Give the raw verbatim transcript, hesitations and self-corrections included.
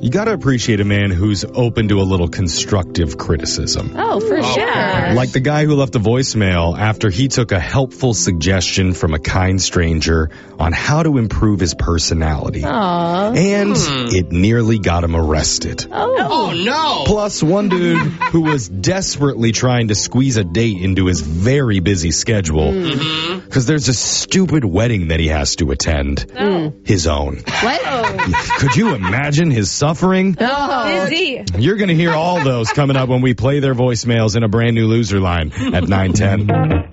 You got to appreciate a man who's open to a little constructive criticism. Oh, for oh, sure. Like the guy who left a voicemail after he took a helpful suggestion from a kind stranger on how to improve his personality. Aww. And hmm. it nearly got him arrested. Oh. oh, no. Plus, one dude who was desperately trying to squeeze a date into his very busy schedule because mm-hmm. there's a stupid wedding that he has to attend. Oh. His own. What? Oh. Could you imagine his suffering? Oh. Busy. You're going to hear all those coming up when we play their voicemails in a brand new loser line at nine ten.